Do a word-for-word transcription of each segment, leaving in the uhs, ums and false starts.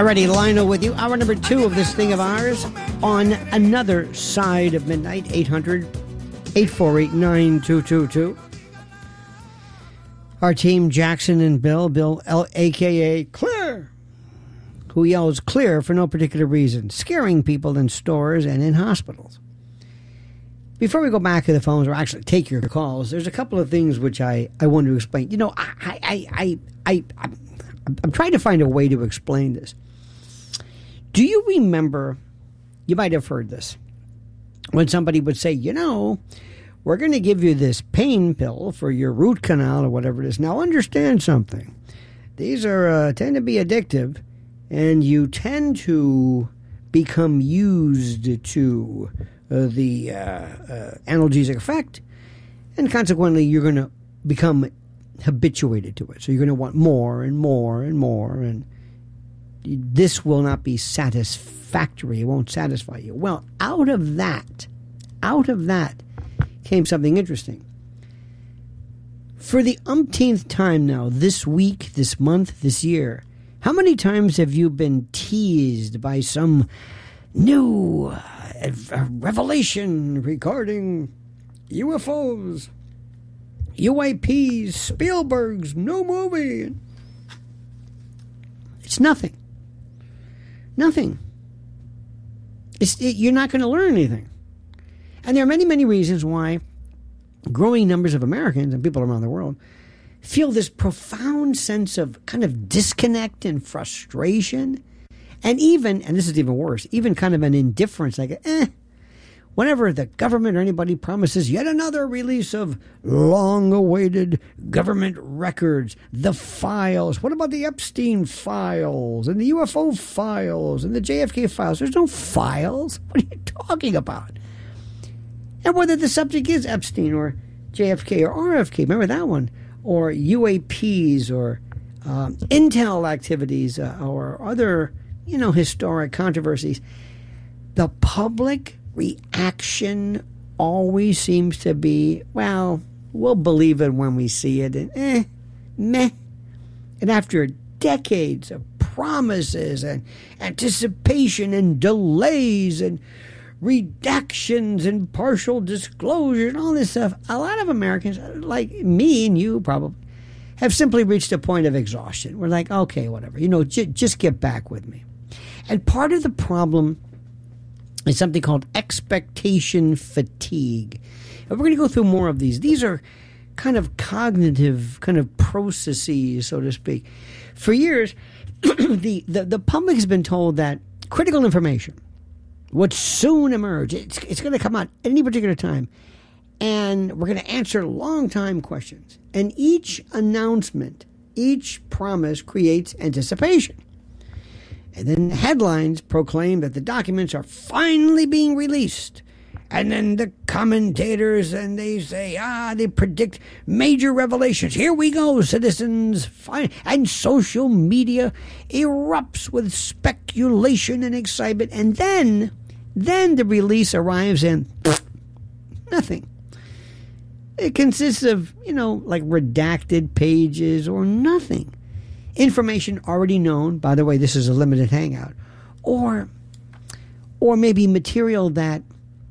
Alrighty, Lionel with you. Hour number two of this thing of ours on another side of midnight. eight hundred, eight four eight, nine two two two. Our team, Jackson and Bill. Bill, L- a k a. Clear, who yells clear for no particular reason, scaring people in stores and in hospitals. Before we go back to the phones or actually take your calls, there's a couple of things which I, I want to explain. You know, I, I, I, I, I, I'm trying to find a way to explain this. Do you remember, you might have heard this, when somebody would say, you know, we're going to give you this pain pill for your root canal or whatever it is. Now, understand something. These are uh, tend to be addictive, and you tend to become used to uh, the uh, uh, analgesic effect, and consequently, you're going to become habituated to it. So you're going to want more and more and more, and this will not be satisfactory. It won't satisfy you. Well, out of that, out of that came something interesting. For the umpteenth time now, this week, this month, this year, how many times have you been teased by some new uh, revelation regarding U F Os, U A Ps, Spielberg's new movie? It's nothing. Nothing. It's, it, you're not going to learn anything. And there are many, many reasons why growing numbers of Americans and people around the world feel this profound sense of kind of disconnect and frustration. And even, and this is even worse, even kind of an indifference, like, eh, whenever the government or anybody promises yet another release of long-awaited government records, the files, what about the Epstein files and the U F O files and the J F K files? There's no files. What are you talking about? And whether the subject is Epstein or J F K or R F K, remember that one, or U A Ps or um, Intel activities uh, or other, you know, historic controversies, the public reaction always seems to be, well, we'll believe it when we see it, and eh, meh. And after decades of promises and anticipation and delays and redactions and partial disclosure and all this stuff, a lot of Americans, like me and you probably, have simply reached a point of exhaustion. We're like, okay, whatever, you know, j- just get back with me. And part of the problem is something called expectation fatigue. And we're going to go through more of these. These are kind of cognitive kind of processes, so to speak. For years, the, the, the public has been told that critical information would soon emerge. It's, it's going to come out at any particular time. And we're going to answer long-time questions. And each announcement, each promise creates anticipation. And then headlines proclaim that the documents are finally being released. And then the commentators, and they say, ah, they predict major revelations. Here we go, citizens. And social media erupts with speculation and excitement. And then, then the release arrives and nothing. It consists of, you know, like redacted pages or nothing. Information already known, by the way, this is a limited hangout, or or maybe material that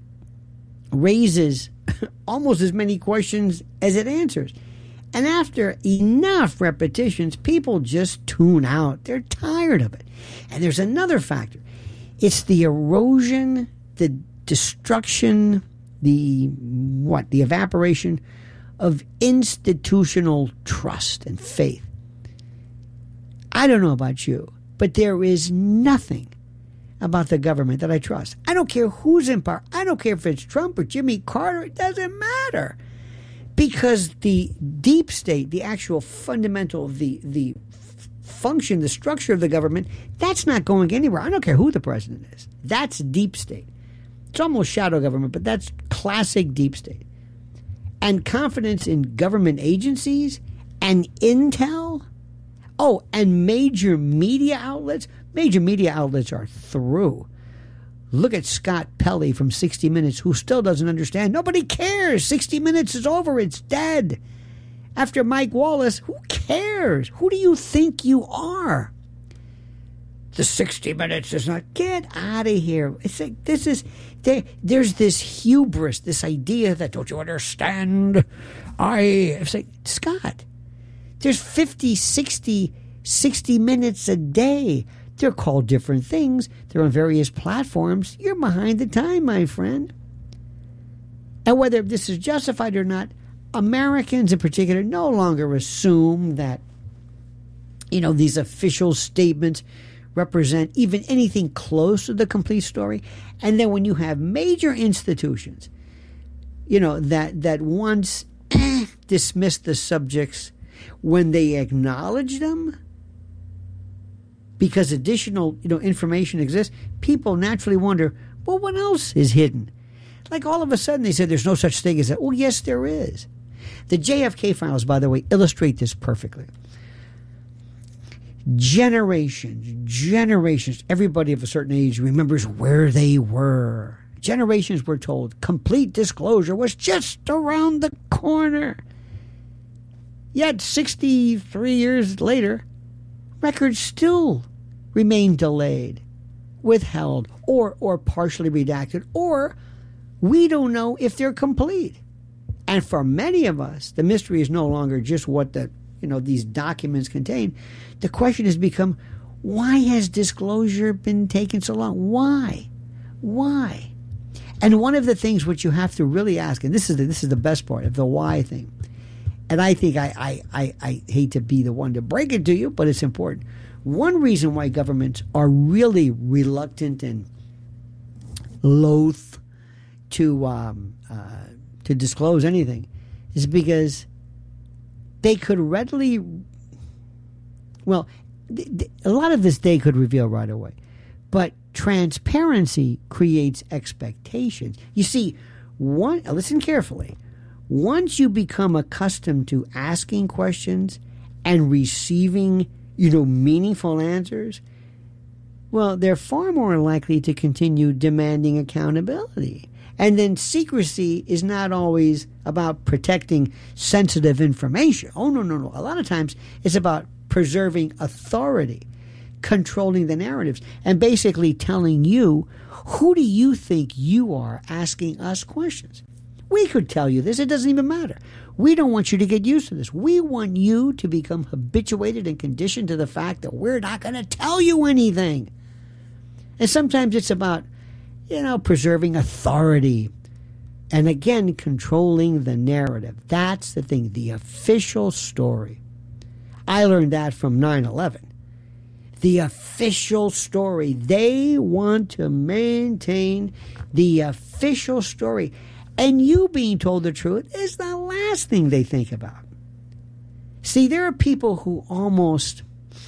raises almost as many questions as it answers. And after enough repetitions, people just tune out. They're tired of it. And there's another factor. It's the erosion, the destruction, the what, the evaporation of institutional trust and faith. I don't know about you, but there is nothing about the government that I trust. I don't care who's in power. I don't care if it's Trump or Jimmy Carter. It doesn't matter. Because the deep state, the actual fundamental, the, the function, the structure of the government, that's not going anywhere. I don't care who the president is. That's deep state. It's almost shadow government, but that's classic deep state. And confidence in government agencies and intel. Oh, and major media outlets. Major media outlets are through. Look at Scott Pelley from sixty minutes, who still doesn't understand. Nobody cares. sixty minutes is over. It's dead. After Mike Wallace, who cares? Who do you think you are? the sixty minutes is not. Get out of here. It's like, this is, there, there's this hubris, this idea that, don't you understand? I, it's like, Scott, there's fifty, sixty, sixty minutes a day. They're called different things. They're on various platforms. You're behind the time, my friend. And whether this is justified or not, Americans in particular no longer assume that, you know, these official statements represent even anything close to the complete story. And then when you have major institutions, you know, that, that once eh, dismissed the subjects, when they acknowledge them, because additional, you know, information exists, people naturally wonder, well, what else is hidden? Like all of a sudden they said there's no such thing as that. Oh, yes, there is. The J F K files, by the way, illustrate this perfectly. Generations, generations, everybody of a certain age remembers where they were. Generations were told complete disclosure was just around the corner. Yet sixty-three years later, records still remain delayed, withheld, or, or partially redacted, or we don't know if they're complete. And for many of us, the mystery is no longer just what the, you know, these documents contain. The question has become, why has disclosure been taking so long? Why? Why? And one of the things which you have to really ask, and this is the, this is the best part of the why thing, and I think I, I, I, I hate to be the one to break it to you, but it's important. One reason why governments are really reluctant and loath to um, uh, to disclose anything is because they could readily, well, th- th- a lot of this they could reveal right away, but transparency creates expectations. You see, one, listen carefully. Once you become accustomed to asking questions and receiving, you know, meaningful answers, well, they're far more likely to continue demanding accountability. And then secrecy is not always about protecting sensitive information. Oh, no, no, no. A lot of times it's about preserving authority, controlling the narratives, and basically telling you, who do you think you are asking us questions? We could tell you this. It doesn't even matter. We don't want you to get used to this. We want you to become habituated and conditioned to the fact that we're not going to tell you anything. And sometimes it's about, you know, preserving authority and, again, controlling the narrative. That's the thing, the official story. I learned that from nine eleven. The official story. They want to maintain the official story. And you being told the truth is the last thing they think about. See, there are people who almost,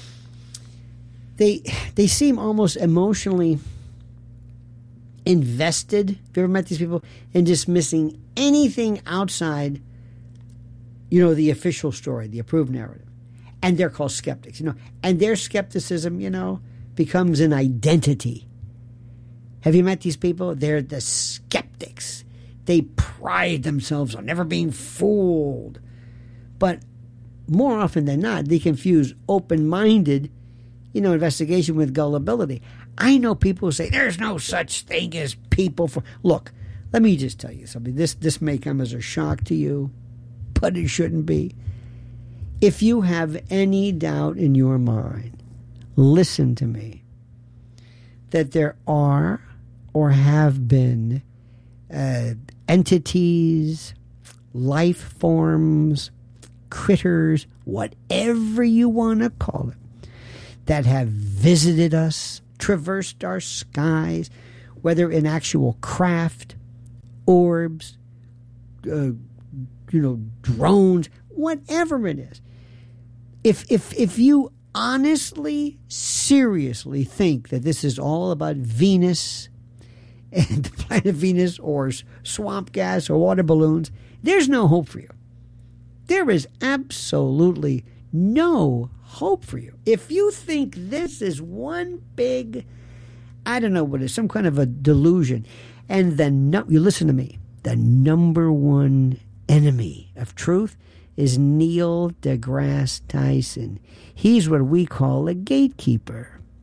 they they seem almost emotionally invested, have you ever met these people, in dismissing anything outside, you know, the official story, the approved narrative. And they're called skeptics, you know. And their skepticism, you know, becomes an identity. Have you met these people? They're the skeptics. They pride themselves on never being fooled. But more often than not, they confuse open-minded, you know, investigation with gullibility. I know people who say, there's no such thing as people for... Look, let me just tell you something. This, this may come as a shock to you, but it shouldn't be. If you have any doubt in your mind, listen to me, that there are or have been uh, entities, life forms, critters, whatever you want to call them, that have visited us, traversed our skies, whether in actual craft, orbs, uh, you know, drones, whatever it is. If if if you honestly, seriously think that this is all about Venus and the planet Venus or swamp gas or water balloons, there's no hope for you. There is absolutely no hope for you. If you think this is one big, I don't know what it is, some kind of a delusion, and the no, you listen to me, the number one enemy of truth is Neil deGrasse Tyson. He's what we call a gatekeeper.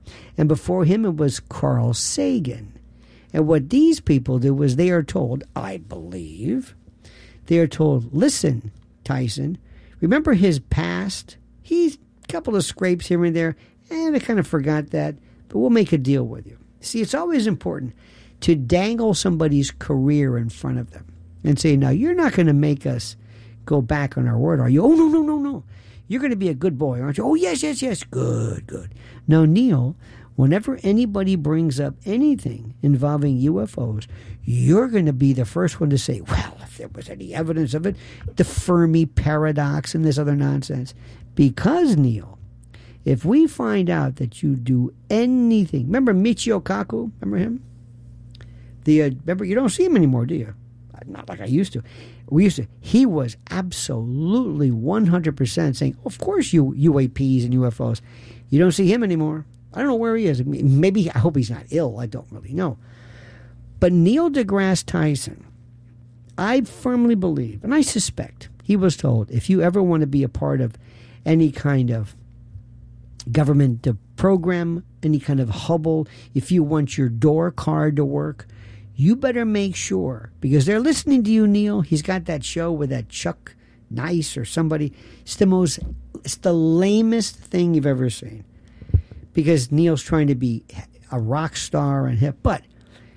And before him, it was Carl Sagan. And what these people do is they are told, I believe, they are told, listen, Tyson, remember his past? He's a couple of scrapes here and there, and I kind of forgot that, but we'll make a deal with you. See, it's always important to dangle somebody's career in front of them and say, now, you're not going to make us go back on our word, are you? Oh, no, no, no, no. You're going to be a good boy, aren't you? Oh, yes, yes, yes. Good, good. Now, Neil, whenever anybody brings up anything involving U F Os, you're going to be the first one to say, well, if there was any evidence of it, the Fermi paradox and this other nonsense. Because, Neil, if we find out that you do anything, remember Michio Kaku? Remember him? The uh, remember, you don't see him anymore, do you? Not like I used to. We used to. He was absolutely one hundred percent saying, of course, you U A Ps and U F Os. You don't see him anymore. I don't know where he is. Maybe, I hope he's not ill. I don't really know. But Neil deGrasse Tyson, I firmly believe, and I suspect, he was told, if you ever want to be a part of any kind of government program, any kind of Hubble, if you want your door card to work, you better make sure, because they're listening to you, Neil. He's got that show with that Chuck Nice or somebody. It's the most, it's the lamest thing you've ever seen. Because Neil's trying to be a rock star and hip. But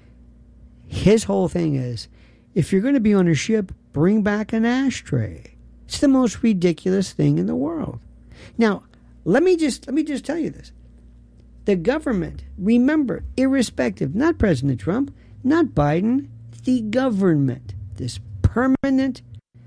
his whole thing is, if you're going to be on a ship, bring back an ashtray. It's the most ridiculous thing in the world. Now, let me just let me just tell you this. The government, remember, irrespective, not President Trump, not Biden, the government, this permanent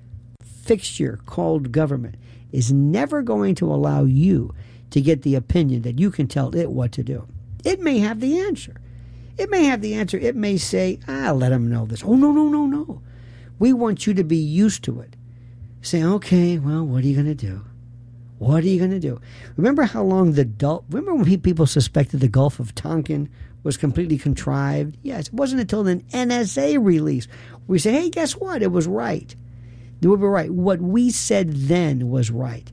fixture called government, is never going to allow you to get the opinion that you can tell it what to do. It may have the answer. It may have the answer. It may say, ah, let them know this. Oh, no, no, no, no. We want you to be used to it. Say, okay, well, what are you going to do? What are you going to do? Remember how long the... Dul- Remember when people suspected the Gulf of Tonkin was completely contrived? Yes, it wasn't until an N S A release we say, hey, guess what? It was right. We were right. What we said then was right.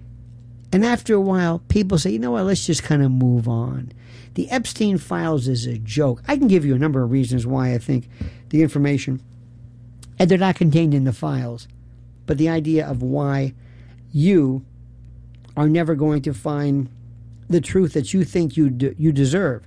And after a while, people say, you know what, let's just kind of move on. The Epstein files is a joke. I can give you a number of reasons why I think the information, and they're not contained in the files, but the idea of why you are never going to find the truth that you think you de- you deserve.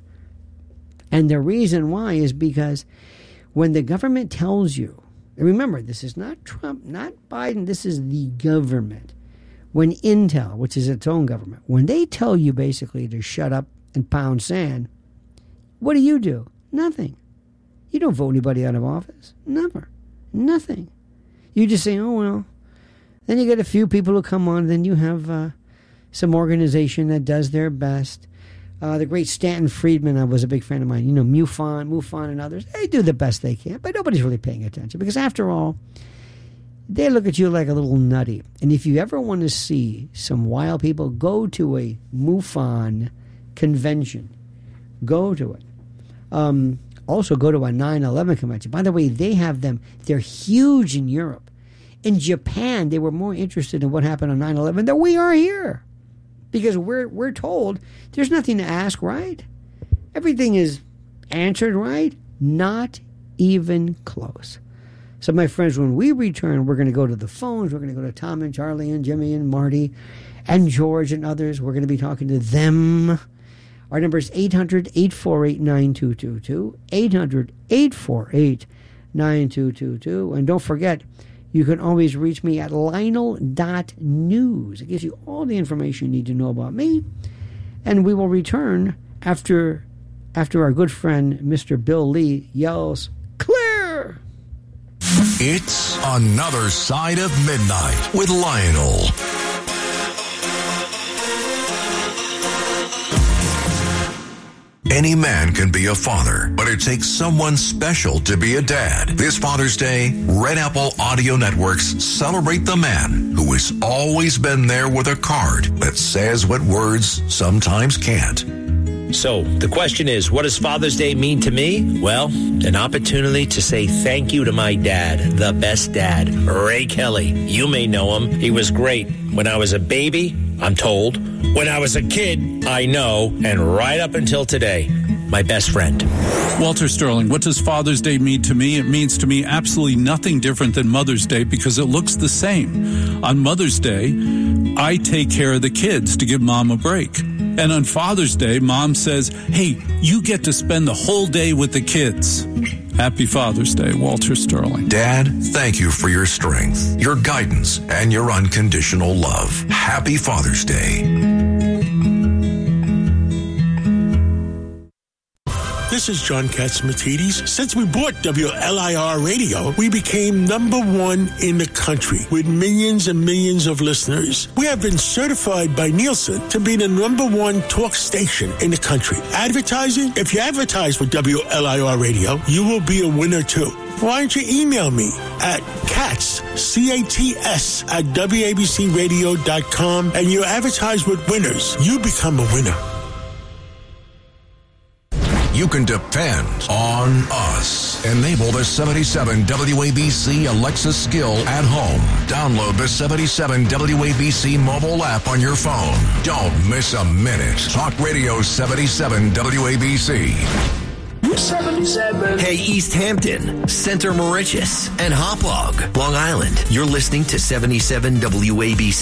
And the reason why is because when the government tells you, and remember, this is not Trump, not Biden, this is the government. When Intel, which is its own government, when they tell you basically to shut up and pound sand, what do you do? Nothing. You don't vote anybody out of office. Never. Nothing. You just say, oh, well. Then you get a few people who come on. Then you have uh, some organization that does their best. Uh, the great Stanton Friedman, I was a big fan of mine. You know, MUFON, MUFON and others. They do the best they can, but nobody's really paying attention. Because after all, they look at you like a little nutty. And if you ever want to see some wild people, go to a MUFON convention. Go to it. Um, also go to a nine eleven convention. By the way, they have them. They're huge in Europe. In Japan, they were more interested in what happened on nine eleven than we are here. Because we're we're told there's nothing to ask, right? Everything is answered, right? Not even close. So, my friends, when we return, we're going to go to the phones. We're going to go to Tom and Charlie and Jimmy and Marty and George and others. We're going to be talking to them. Our number is eight hundred, eight four eight, nine two two two, eight hundred, eight four eight, nine two two two. And don't forget, you can always reach me at Lionel dot news. It gives you all the information you need to know about me. And we will return after, after our good friend, Mister Bill Lee, yells, clear! It's Another Side of Midnight with Lionel. Any man can be a father, but it takes someone special to be a dad. This Father's Day, Red Apple Audio Networks celebrate the man who has always been there with a card that says what words sometimes can't. So, the question is, what does Father's Day mean to me? Well, an opportunity to say thank you to my dad, the best dad, Ray Kelly. You may know him. He was great when I was a baby, I'm told. When I was a kid, I know. And right up until today, my best friend. Walter Sterling, what does Father's Day mean to me? It means to me absolutely nothing different than Mother's Day because it looks the same. On Mother's Day, I take care of the kids to give Mom a break. And on Father's Day, Mom says, hey, you get to spend the whole day with the kids. Happy Father's Day, Walter Sterling. Dad, thank you for your strength, your guidance, and your unconditional love. Happy Father's Day. This is John Katsimatidis. Since we bought W L I R Radio, we became number one in the country with millions and millions of listeners. We have been certified by Nielsen to be the number one talk station in the country. Advertising? If you advertise with W L I R Radio, you will be a winner too. Why don't you email me at cats, C A T S, at W A B C radio dot com and you advertise with winners. You become a winner. You can depend on us. Enable the seventy-seven W A B C Alexa skill at home. Download the seventy-seven W A B C mobile app on your phone. Don't miss a minute. Talk Radio seventy-seven W A B C. seventy-seven. Hey, East Hampton, Center Mauritius, and Hauppauge, Long Island. You're listening to seventy-seven W A B C.